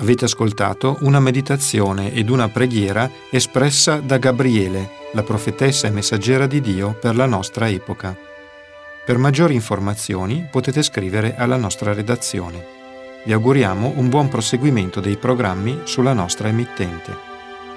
Avete ascoltato una meditazione ed una preghiera espressa da Gabriele, la profetessa e messaggera di Dio per la nostra epoca. Per maggiori informazioni potete scrivere alla nostra redazione. Vi auguriamo un buon proseguimento dei programmi sulla nostra emittente.